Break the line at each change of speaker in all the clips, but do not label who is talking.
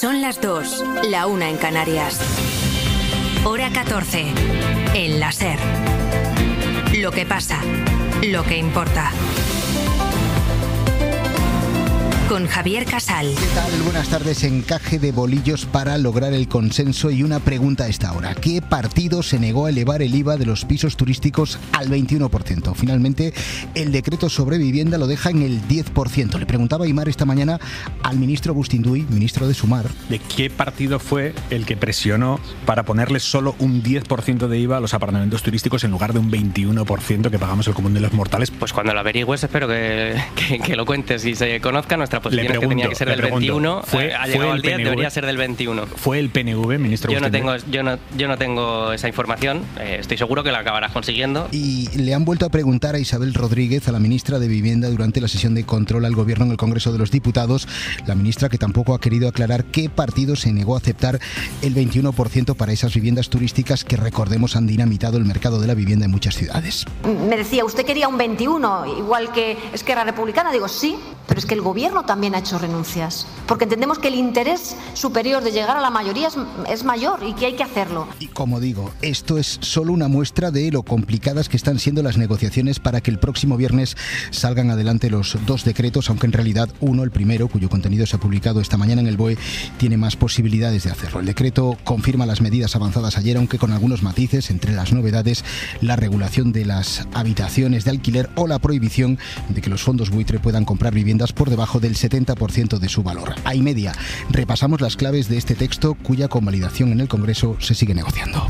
Son las 2, la 1 en Canarias. Hora 14, en la SER. Lo que pasa, lo que importa. Con Javier Casal.
¿Qué tal? Buenas tardes. Encaje de bolillos para lograr el consenso y una pregunta a esta hora. ¿Qué partido se negó a elevar el IVA de los pisos turísticos al 21%? Finalmente, el decreto sobre vivienda lo deja en el 10%. Le preguntaba Aimar esta mañana al ministro Bustinduy, ministro de Sumar.
¿De qué partido fue el que presionó para ponerle solo un 10% de IVA a los apartamentos turísticos en lugar de un 21% que pagamos el común de los mortales?
Pues cuando lo averigües espero que lo cuentes y se conozca. Nuestra posición es que tenía que ser del 21, ha llegado al 10, debería ser del 21.
¿Fue el PNV, ministro?
Yo no tengo esa información, estoy seguro que la acabarás consiguiendo.
Y le han vuelto a preguntar a Isabel Rodríguez, a la ministra de Vivienda, durante la sesión de control al gobierno en el Congreso de los Diputados, la ministra que tampoco ha querido aclarar qué partido se negó a aceptar el 21% para esas viviendas turísticas que, recordemos, han dinamitado el mercado de la vivienda en muchas ciudades.
Me decía, usted quería un 21, igual que Esquerra Republicana. Digo, sí, pero es que el gobierno también ha hecho renuncias, porque entendemos que el interés superior de llegar a la mayoría es mayor y que hay que hacerlo.
Y como digo, esto es solo una muestra de lo complicadas que están siendo las negociaciones para que el próximo viernes salgan adelante los dos decretos, aunque en realidad uno, el primero, cuyo contenido se ha publicado esta mañana en el BOE, tiene más posibilidades de hacerlo. El decreto confirma las medidas avanzadas ayer, aunque con algunos matices, entre las novedades la regulación de las habitaciones de alquiler o la prohibición de que los fondos buitre puedan comprar viviendas por debajo del 70% de su valor. A y media repasamos las claves de este texto cuya convalidación en el Congreso se sigue negociando.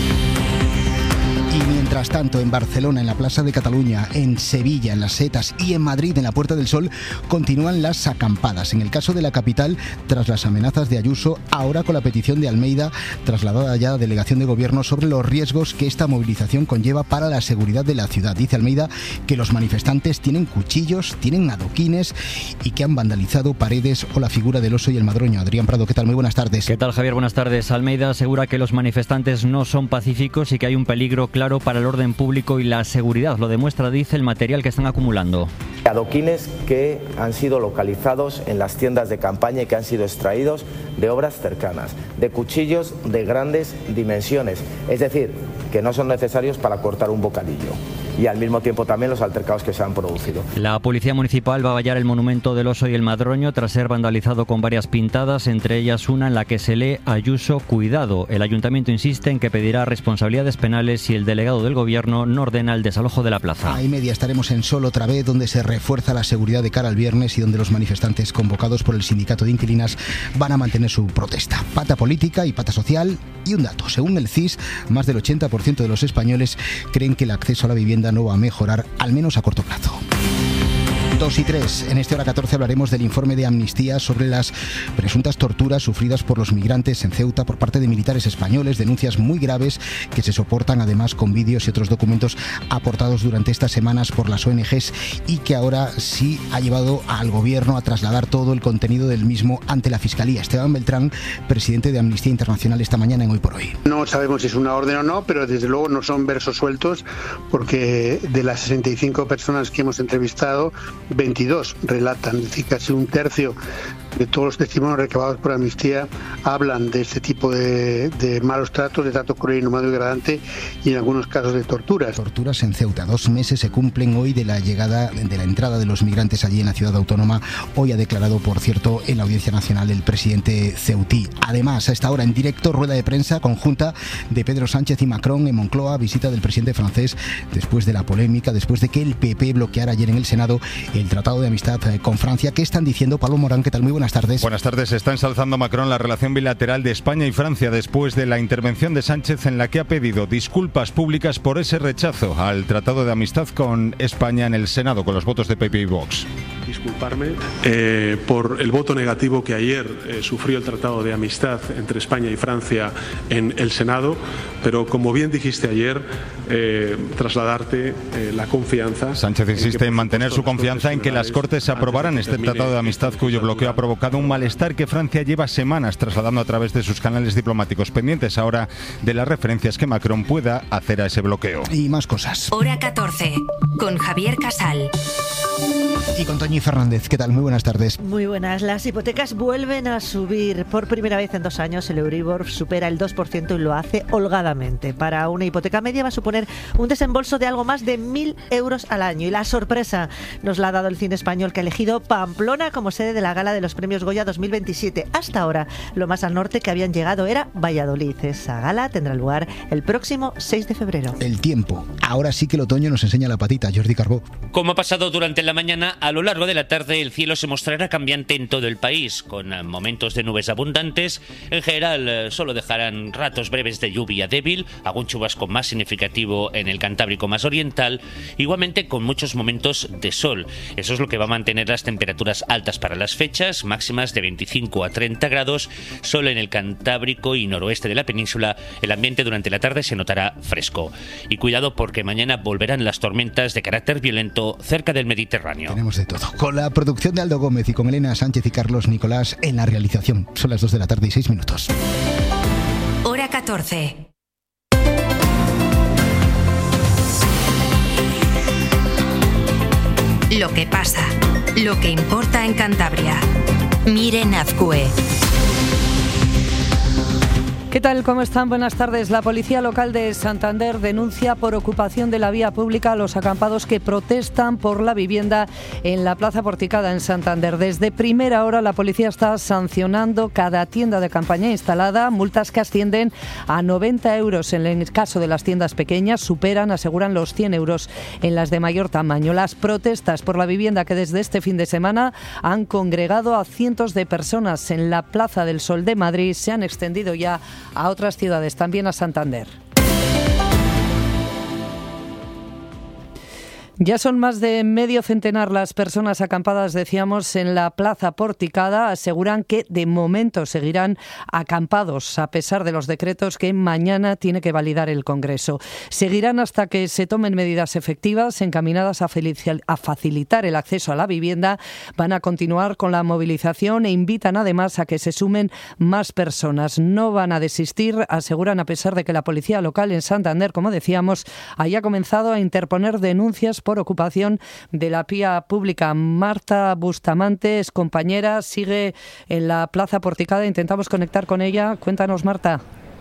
Y mientras tanto, en Barcelona, en la Plaza de Cataluña, en Sevilla, en las Setas y en Madrid, en la Puerta del Sol, continúan las acampadas. En el caso de la capital, tras las amenazas de Ayuso, ahora con la petición de Almeida, trasladada ya a Delegación de Gobierno, sobre los riesgos que esta movilización conlleva para la seguridad de la ciudad. Dice Almeida que los manifestantes tienen cuchillos, tienen adoquines y que han vandalizado paredes o la figura del oso y el madroño. Adrián Prado, ¿qué tal? Muy buenas tardes.
¿Qué tal, Javier? Buenas tardes. Almeida asegura que los manifestantes no son pacíficos y que hay un peligro claro para el orden público y la seguridad. Lo demuestra, dice, el material que están acumulando.
Adoquines que han sido localizados en las tiendas de campaña y que han sido extraídos de obras cercanas, de cuchillos de grandes dimensiones, es decir, que no son necesarios para cortar un bocadillo. Y al mismo tiempo también los altercados que se han producido.
La Policía Municipal va a vallar el monumento del oso y el madroño tras ser vandalizado con varias pintadas, entre ellas una en la que se lee Ayuso, cuidado. El Ayuntamiento insiste en que pedirá responsabilidades penales si el delegado del Gobierno no ordena el desalojo de la plaza.
A y media estaremos en Sol otra vez, donde se refuerza la seguridad de cara al viernes y donde los manifestantes convocados por el Sindicato de Inquilinas van a mantener su protesta. Pata política y pata social. Y un dato, según el CIS, más del 80% de los españoles creen que el acceso a la vivienda no va a mejorar, al menos a corto plazo. 2 y 3. En este Hora 14 hablaremos del informe de Amnistía sobre las presuntas torturas sufridas por los migrantes en Ceuta por parte de militares españoles, denuncias muy graves que se soportan además con vídeos y otros documentos aportados durante estas semanas por las ONGs y que ahora sí ha llevado al gobierno a trasladar todo el contenido del mismo ante la Fiscalía. Esteban Beltrán, presidente de Amnistía Internacional, esta mañana en Hoy por Hoy.
No sabemos si es una orden o no, pero desde luego no son versos sueltos, porque de las 65 personas que hemos entrevistado, 22 relatan, es decir, casi un tercio de todos los testimonios recabados por Amnistía hablan de este tipo de malos tratos, de trato cruel, inhumano y degradante, y en algunos casos de torturas.
Torturas en Ceuta. 2 meses se cumplen hoy de la entrada de los migrantes allí en la ciudad autónoma. Hoy ha declarado, por cierto, en la Audiencia Nacional el presidente ceutí. Además, a esta hora en directo, rueda de prensa conjunta de Pedro Sánchez y Macron en Moncloa, visita del presidente francés después de la polémica, después de que el PP bloqueara ayer en el Senado el Tratado de Amistad con Francia. ¿Qué están diciendo? Pablo Morán, ¿qué tal? Muy buenas tardes.
Buenas tardes. Está ensalzando Macron la relación bilateral de España y Francia después de la intervención de Sánchez, en la que ha pedido disculpas públicas por ese rechazo al Tratado de Amistad con España en el Senado, con los votos de PP y Vox.
Disculparme por el voto negativo que ayer sufrió el Tratado de Amistad entre España y Francia en el Senado, pero como bien dijiste ayer, trasladarte la confianza.
Sánchez insiste en mantener su confianza en que las Cortes aprobaran este Tratado de Amistad, cuyo bloqueo ha provocado un malestar que Francia lleva semanas trasladando a través de sus canales diplomáticos, pendientes ahora de las referencias que Macron pueda hacer a ese bloqueo.
Y más cosas.
Hora 14, con Javier Casal.
Y con Toñi Fernández, ¿qué tal? Muy buenas tardes.
Muy buenas. Las hipotecas vuelven a subir. Por primera vez en 2 años el Euribor supera el 2% y lo hace holgadamente. Para una hipoteca media va a suponer un desembolso de algo más de 1.000 euros al año. Y la sorpresa nos la ha dado el cine español, que ha elegido Pamplona como sede de la gala de los premios Goya 2027. Hasta ahora, lo más al norte que habían llegado era Valladolid. Esa gala tendrá lugar el próximo 6 de febrero.
El tiempo. Ahora sí que el otoño nos enseña la patita. Jordi Carbó.
Como ha pasado durante la mañana, a lo largo de la tarde el cielo se mostrará cambiante en todo el país, con momentos de nubes abundantes. En general, solo dejarán ratos breves de lluvia débil, algún chubasco más significativo en el Cantábrico más oriental, igualmente con muchos momentos de sol. Eso es lo que va a mantener las temperaturas altas para las fechas, máximas de 25 a 30 grados. Solo en el Cantábrico y noroeste de la península el ambiente durante la tarde se notará fresco. Y cuidado, porque mañana volverán las tormentas de carácter violento cerca del Mediterráneo.
Tenemos de todo. Con la producción de Aldo Gómez y con Elena Sánchez y Carlos Nicolás en la realización. Son las 2 de la tarde y 6 minutos.
Hora 14. Lo que pasa, lo que importa en Cantabria. Miren Azcue.
¿Qué tal? ¿Cómo están? Buenas tardes. La Policía Local de Santander denuncia por ocupación de la vía pública a los acampados que protestan por la vivienda en la Plaza Porticada en Santander. Desde primera hora la policía está sancionando cada tienda de campaña instalada, multas que ascienden a 90 euros en el caso de las tiendas pequeñas, superan, aseguran, los 100 euros en las de mayor tamaño. Las protestas por la vivienda que desde este fin de semana han congregado a cientos de personas en la Plaza del Sol de Madrid se han extendido ya a otras ciudades, también a Santander. Ya son más de medio centenar las personas acampadas, decíamos, en la Plaza Porticada. Aseguran que de momento seguirán acampados a pesar de los decretos que mañana tiene que validar el Congreso. Seguirán hasta que se tomen medidas efectivas encaminadas a facilitar el acceso a la vivienda. Van a continuar con la movilización e invitan además a que se sumen más personas. No van a desistir, aseguran, a pesar de que la Policía Local en Santander, como decíamos, haya comenzado a interponer denuncias por ocupación de la vía pública. Marta Bustamante es compañera, sigue en la Plaza Porticada. Intentamos conectar con ella. Cuéntanos, Marta.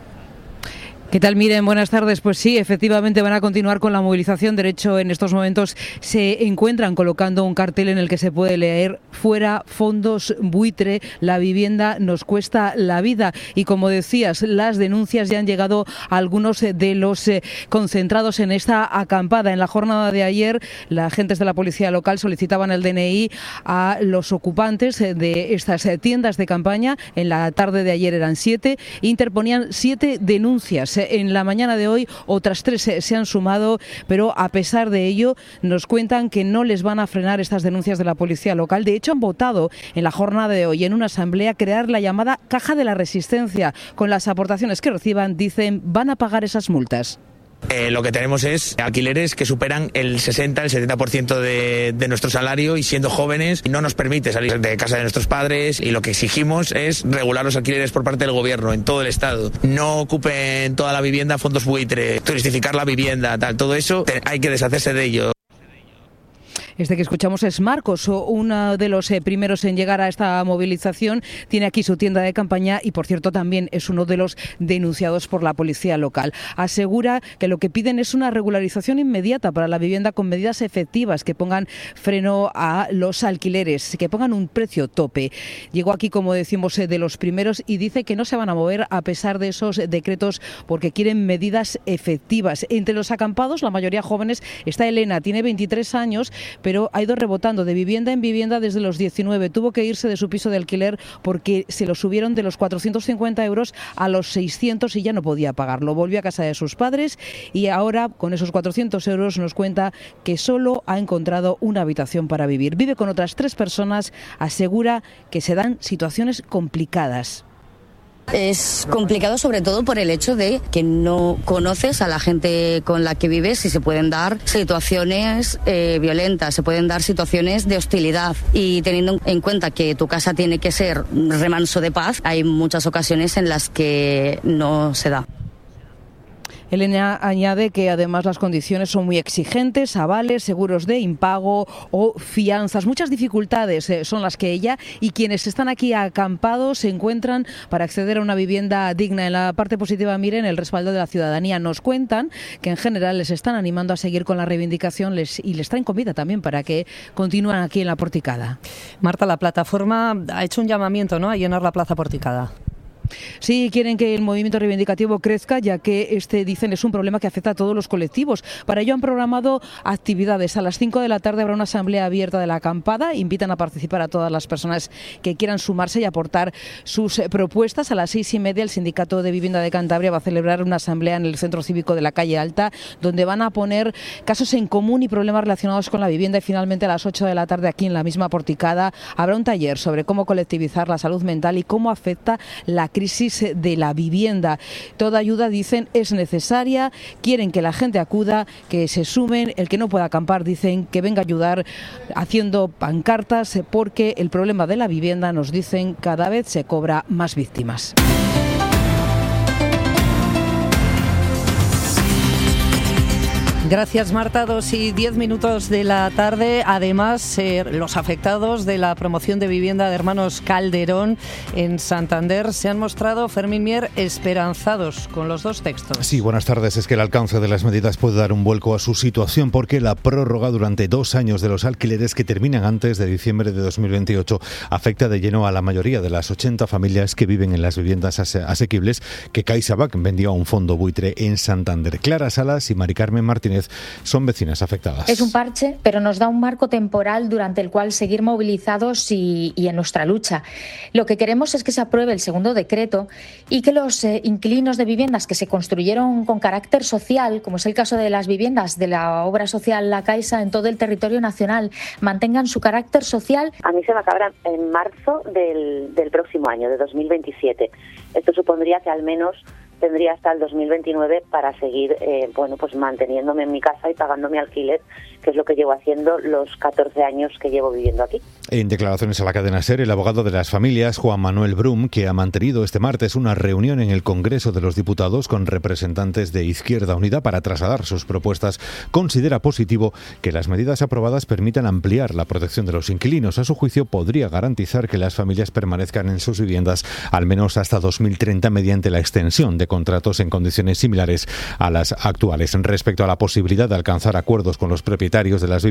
¿Qué tal? Miren, buenas tardes. Pues sí, efectivamente van a continuar con la movilización. De hecho, en estos momentos se encuentran colocando un cartel en el que se puede leer: fuera fondos buitre, la vivienda nos cuesta la vida. Y como decías, las denuncias ya han llegado a algunos de los concentrados en esta acampada. En la jornada de ayer, los agentes de la Policía Local solicitaban el DNI a los ocupantes de estas tiendas de campaña. En la tarde de ayer eran 7, interponían 7 denuncias. En la mañana de hoy otras 3 se han sumado, pero a pesar de ello nos cuentan que no les van a frenar estas denuncias de la Policía Local. De hecho, han votado en la jornada de hoy en una asamblea crear la llamada Caja de la Resistencia. Con las aportaciones que reciban, dicen, van a pagar esas multas.
Lo que tenemos es alquileres que superan el 60, el 70% de nuestro salario, y siendo jóvenes no nos permite salir de casa de nuestros padres, y lo que exigimos es regular los alquileres por parte del gobierno en todo el estado. No ocupen toda la vivienda fondos buitre, turistificar la vivienda, tal, todo eso hay que deshacerse de ello.
Este que escuchamos es Marcos, uno de los primeros en llegar a esta movilización. Tiene aquí su tienda de campaña y, por cierto, también es uno de los denunciados por la Policía Local. Asegura que lo que piden es una regularización inmediata para la vivienda con medidas efectivas que pongan freno a los alquileres, que pongan un precio tope. Llegó aquí, como decimos, de los primeros, y dice que no se van a mover a pesar de esos decretos porque quieren medidas efectivas. Entre los acampados, la mayoría jóvenes, está Elena, tiene 23 años, pero ha ido rebotando de vivienda en vivienda desde los 19. Tuvo que irse de su piso de alquiler porque se lo subieron de los 450 euros a los 600 y ya no podía pagarlo. Volvió a casa de sus padres y ahora, con esos 400 euros, nos cuenta que solo ha encontrado una habitación para vivir. Vive con otras 3 personas, asegura que se dan situaciones complicadas.
Es complicado sobre todo por el hecho de que no conoces a la gente con la que vives y se pueden dar situaciones violentas, se pueden dar situaciones de hostilidad, y teniendo en cuenta que tu casa tiene que ser remanso de paz, hay muchas ocasiones en las que no se da.
Elena añade que además las condiciones son muy exigentes, avales, seguros de impago o fianzas. Muchas dificultades son las que ella y quienes están aquí acampados se encuentran para acceder a una vivienda digna. En la parte positiva, miren, el respaldo de la ciudadanía. Nos cuentan que en general les están animando a seguir con la reivindicación y les traen comida también para que continúen aquí en la Porticada.
Marta, la plataforma ha hecho un llamamiento, ¿no?, a llenar la Plaza Porticada.
Sí, quieren que el movimiento reivindicativo crezca, ya que dicen, es un problema que afecta a todos los colectivos. Para ello han programado actividades. A las 5 de la tarde habrá una asamblea abierta de la acampada. Invitan a participar a todas las personas que quieran sumarse y aportar sus propuestas. A las 6:30 el Sindicato de Vivienda de Cantabria va a celebrar una asamblea en el Centro Cívico de la Calle Alta, donde van a poner casos en común y problemas relacionados con la vivienda. Y finalmente a las 8 de la tarde, aquí en la misma Porticada, habrá un taller sobre cómo colectivizar la salud mental y cómo afecta la crisis de la vivienda. Toda ayuda, dicen, es necesaria, quieren que la gente acuda, que se sumen, el que no pueda acampar, dicen, que venga a ayudar haciendo pancartas, porque el problema de la vivienda, nos dicen, cada vez se cobra más víctimas.
Gracias, Marta. 2:10 de la tarde. Además, los afectados de la promoción de vivienda de Hermanos Calderón en Santander se han mostrado, Fermín Mier, esperanzados con los dos textos.
Sí, buenas tardes. Es que el alcance de las medidas puede dar un vuelco a su situación, porque la prórroga durante 2 años de los alquileres que terminan antes de diciembre de 2028 afecta de lleno a la mayoría de las 80 familias que viven en las viviendas asequibles que CaixaBank vendió a un fondo buitre en Santander. Clara Salas y Mari Carmen Martínez son vecinas afectadas.
Es un parche, pero nos da un marco temporal durante el cual seguir movilizados y en nuestra lucha. Lo que queremos es que se apruebe el segundo decreto y que los inquilinos de viviendas que se construyeron con carácter social, como es el caso de las viviendas de la obra social La Caixa en todo el territorio nacional, mantengan su carácter social.
A mí se me acabará en marzo del próximo año, de 2027. Esto supondría que al menos tendría hasta el 2029 para seguir pues manteniéndome en mi casa y pagando mi alquiler, que es lo que llevo haciendo los 14 años que llevo viviendo aquí.
En declaraciones a la cadena SER, el abogado de las familias, Juan Manuel Brum, que ha mantenido este martes una reunión en el Congreso de los Diputados con representantes de Izquierda Unida para trasladar sus propuestas, considera positivo que las medidas aprobadas permitan ampliar la protección de los inquilinos. A su juicio, podría garantizar que las familias permanezcan en sus viviendas al menos hasta 2030 mediante la extensión de contratos en condiciones similares a las actuales. Respecto a la posibilidad de alcanzar acuerdos con los propietarios de las viviendas,